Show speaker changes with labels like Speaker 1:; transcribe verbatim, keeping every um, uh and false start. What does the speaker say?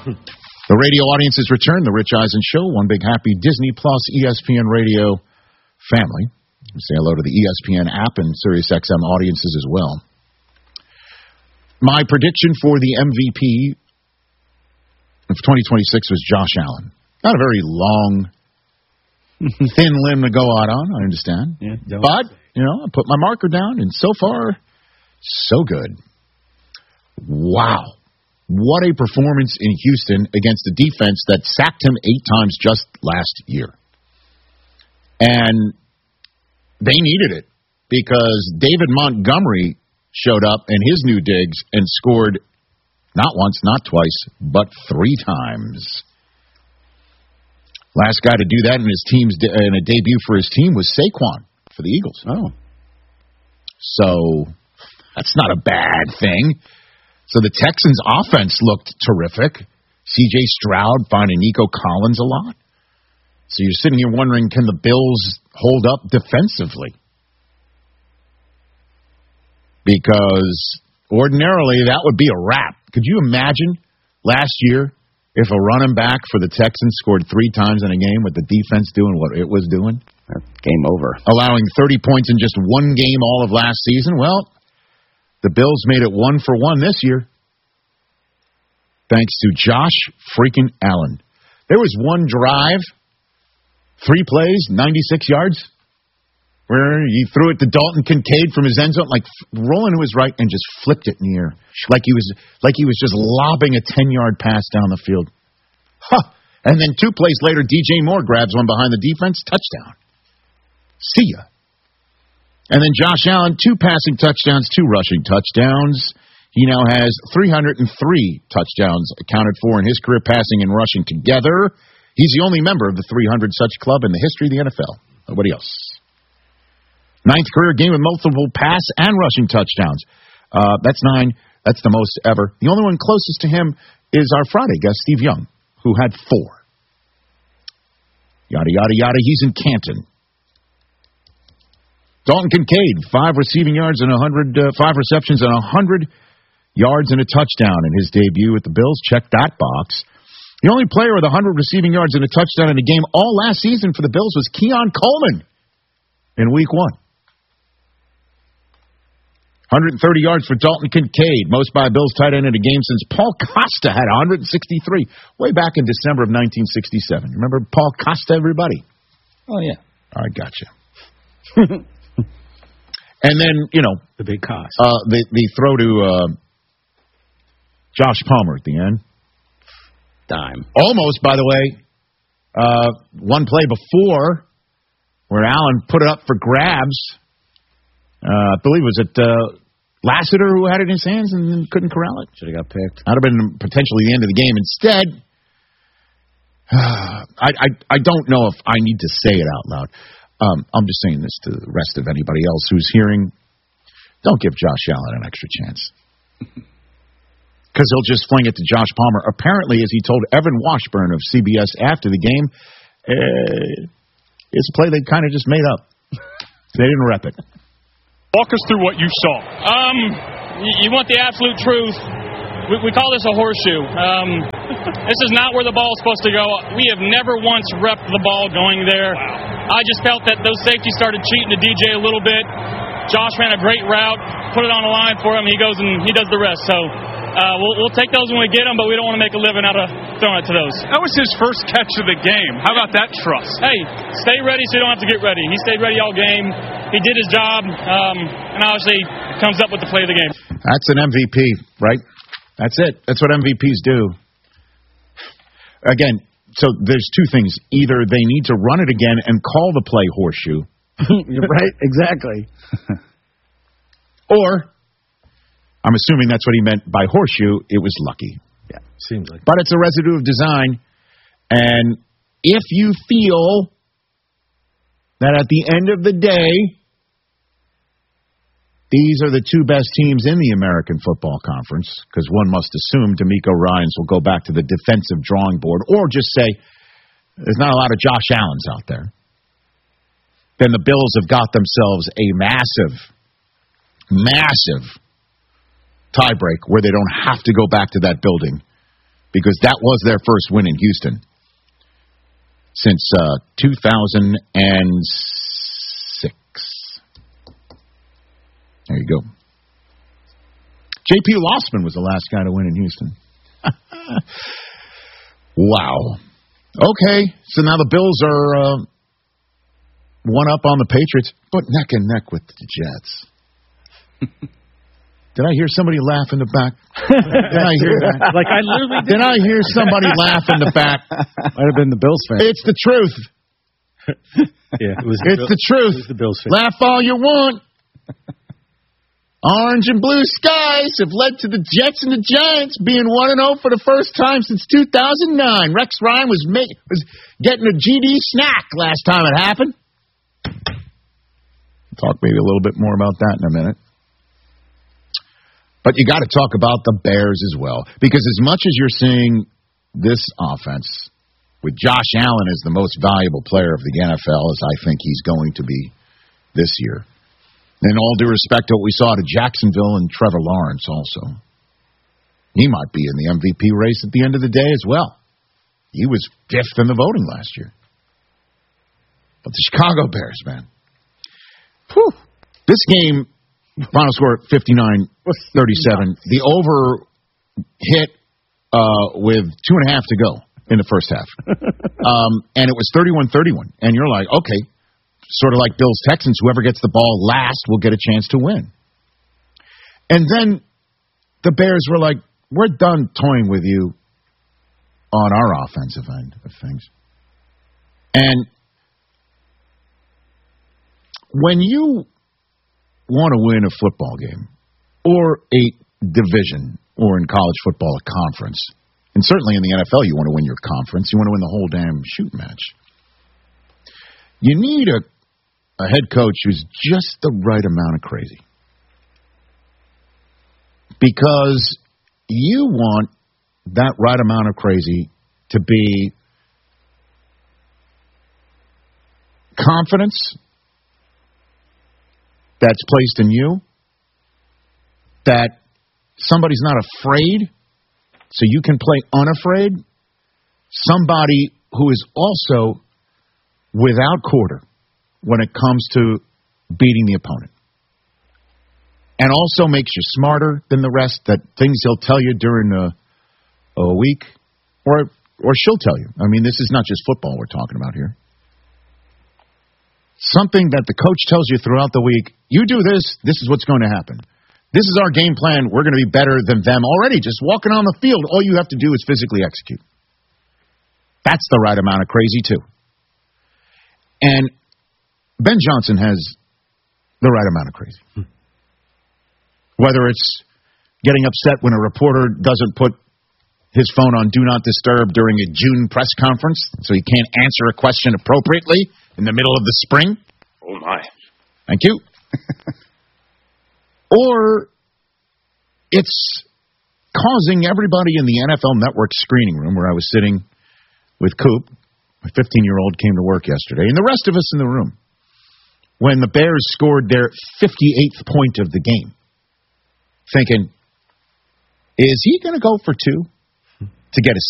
Speaker 1: The radio audience has returned. The Rich Eisen Show, one big happy Disney Plus E S P N Radio family. Say hello to the E S P N app and SiriusXM audiences as well. My prediction for the M V P of twenty twenty-six was Josh Allen. Not a very long, thin limb to go out on, I understand. Yeah, but, you know, I put my marker down, and so far, so good. Wow. What a performance in Houston against the defense that sacked him eight times just last year. And they needed it because David Montgomery showed up in his new digs and scored not once, not twice, but three times. Last guy to do that in his team's de- in a debut for his team was Saquon for the Eagles.
Speaker 2: Oh.
Speaker 1: So that's not a bad thing. So the Texans' offense looked terrific. C J Stroud finding Nico Collins a lot. So you're sitting here wondering, can the Bills hold up defensively? Because ordinarily that would be a wrap. Could you imagine last year if a running back for the Texans scored three times in a game with the defense doing what it was doing?
Speaker 2: Game over.
Speaker 1: Allowing thirty points in just one game all of last season? Well, the Bills made it one for one this year. Thanks to Josh freaking Allen. There was one drive, three plays, ninety-six yards, where he threw it to Dalton Kincaid from his end zone, like rolling to his right and just flipped it in the air. Like he was like he was just lobbing a ten-yard pass down the field. Huh. And then two plays later, D J Moore grabs one behind the defense, touchdown. See ya. And then Josh Allen, two passing touchdowns, two rushing touchdowns. He now has three hundred three touchdowns accounted for in his career, passing and rushing together. He's the only member of the three hundred such club in the history of the N F L. Nobody else. Ninth career game with multiple pass and rushing touchdowns. Uh, that's nine. That's the most ever. The only one closest to him is our Friday guest, Steve Young, who had four. Yada, yada, yada. He's in Canton. Dalton Kincaid, five receiving yards and one hundred, uh, five receptions and one hundred yards and a touchdown in his debut with the Bills. Check that box. The only player with one hundred receiving yards and a touchdown in a game all last season for the Bills was Keon Coleman in week one. one hundred thirty yards for Dalton Kincaid, most by a Bills tight end in a game since Paul Costa had one hundred sixty-three, way back in December of nineteen sixty-seven. Remember Paul Costa, everybody?
Speaker 2: Oh, yeah.
Speaker 1: All right, gotcha. And then, you know,
Speaker 2: the big cost.
Speaker 1: Uh, the, the throw to uh, Josh Palmer at the end.
Speaker 2: Dime.
Speaker 1: Almost, by the way, uh, one play before where Allen put it up for grabs. Uh, I believe it was it uh, Lassiter who had it in his hands and couldn't corral it.
Speaker 2: Should have got picked.
Speaker 1: That would have been potentially the end of the game. Instead, uh, I, I I don't know if I need to say it out loud. Um, I'm just saying this to the rest of anybody else who's hearing. Don't give Josh Allen an extra chance. Because he'll just fling it to Josh Palmer. Apparently, as he told Evan Washburn of C B S after the game, uh, it's a play they kind of just made up. They didn't rep it.
Speaker 3: Walk us through what you saw.
Speaker 4: Um, you, you want the absolute truth. We, we call this a horseshoe. Um, this is not where the ball is supposed to go. We have never once repped the ball going there.
Speaker 3: Wow.
Speaker 4: I just felt that those safeties started cheating to D J a little bit. Josh ran a great route, put it on the line for him. He goes and he does the rest. So uh, we'll, we'll take those when we get them, but we don't want to make a living out of throwing it to those.
Speaker 3: That was his first catch of the game. How about that trust?
Speaker 4: Hey, stay ready so you don't have to get ready. He stayed ready all game. He did his job, um, and obviously comes up with the play of the game.
Speaker 1: That's an M V P, right? That's it. That's what M V Ps do. Again, so there's two things. Either they need to run it again and call the play horseshoe.
Speaker 2: Right, exactly.
Speaker 1: Or, I'm assuming that's what he meant by horseshoe, it was lucky.
Speaker 2: Yeah, seems like.
Speaker 1: But it's a residue of design. And if you feel that at the end of the day, these are the two best teams in the American Football Conference, because one must assume DeMeco Ryans will go back to the defensive drawing board, or just say, there's not a lot of Josh Allens out there. Then the Bills have got themselves a massive, massive tiebreak where they don't have to go back to that building because that was their first win in Houston since uh, two thousand six. There you go. J P. Lossman was the last guy to win in Houston. Wow. Okay, so now the Bills are uh, one up on the Patriots, but neck and neck with the Jets. Did I hear somebody laugh in the back? Did I hear that?
Speaker 2: Like I literally
Speaker 1: did. Did I hear somebody laugh in the back?
Speaker 2: Might have been the Bills fan.
Speaker 1: It's the truth.
Speaker 2: Yeah, it was.
Speaker 1: The it's
Speaker 2: Bill,
Speaker 1: the truth.
Speaker 2: It was the Bills fan.
Speaker 1: Laugh all you want. Orange and blue skies have led to the Jets and the Giants being one and oh for the first time since two thousand nine. Rex Ryan was ma- was getting a G D snack last time it happened. Talk maybe a little bit more about that in a minute. But you got to talk about the Bears as well. Because as much as you're seeing this offense with Josh Allen as the most valuable player of the N F L, as I think he's going to be this year, in all due respect to what we saw to Jacksonville and Trevor Lawrence also, he might be in the M V P race at the end of the day as well. He was fifth in the voting last year. But the Chicago Bears, man. Whew. This game, final score fifty-nine thirty-seven. The over hit uh, with two and a half to go in the first half. um, and it was thirty-one thirty-one. And you're like, okay, sort of like Bills Texans, whoever gets the ball last will get a chance to win. And then the Bears were like, we're done toying with you on our offensive end of things. And when you want to win a football game or a division or in college football a conference, and certainly in the N F L you want to win your conference, you want to win the whole damn shoot match, you need a, a head coach who's just the right amount of crazy. Because you want that right amount of crazy to be confidence that's placed in you, that somebody's not afraid, so you can play unafraid, somebody who is also without quarter when it comes to beating the opponent, and also makes you smarter than the rest, that things he'll tell you during a, a week, or or she'll tell you. I mean, this is not just football we're talking about here. Something that the coach tells you throughout the week, you do this, this is what's going to happen. This is our game plan. We're going to be better than them already. Just walking on the field, all you have to do is physically execute. That's the right amount of crazy, too. And Ben Johnson has the right amount of crazy. Hmm. Whether it's getting upset when a reporter doesn't put his phone on Do Not Disturb during a June press conference so he can't answer a question appropriately in the middle of the spring.
Speaker 5: Oh, my.
Speaker 1: Thank you. Or it's causing everybody in the N F L Network screening room where I was sitting with Coop, my fifteen-year-old came to work yesterday, and the rest of us in the room, when the Bears scored their fifty-eighth point of the game, thinking, is he going to go for two to get a